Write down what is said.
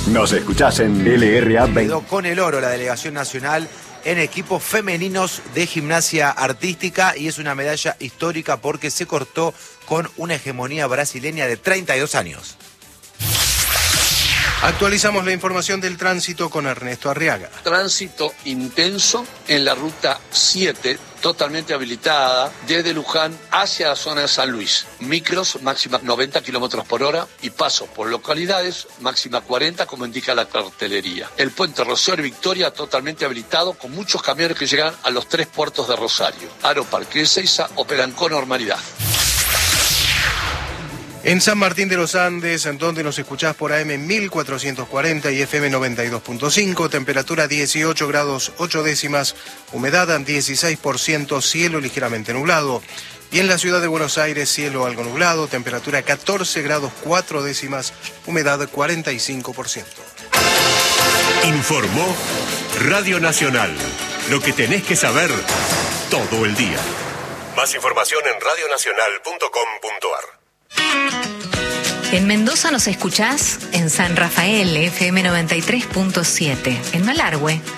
Nos escuchás en LRA 20. Quedó con el oro la delegación nacional en equipos femeninos de gimnasia artística y es una medalla histórica porque se cortó con una hegemonía brasileña de 32 años. Actualizamos la información del tránsito con Ernesto Arriaga. Tránsito intenso en la ruta 7, totalmente habilitada desde Luján hacia la zona de San Luis. Micros, máxima 90 kilómetros por hora y pasos por localidades, máxima 40, como indica la cartelería. El puente Rosario Victoria totalmente habilitado con muchos camiones que llegan a los 3 puertos de Rosario. Aeroparque de Ezeiza operan con normalidad. En San Martín de los Andes, en donde nos escuchás por AM 1440 y FM 92.5, temperatura 18 grados 8 décimas, humedad 16%, cielo ligeramente nublado. Y en la ciudad de Buenos Aires, cielo algo nublado, temperatura 14 grados 4 décimas, humedad 45%. Informó Radio Nacional. Lo que tenés que saber todo el día. Más información en radionacional.com.ar. En Mendoza nos escuchás en San Rafael, FM 93.7. En Malargüe,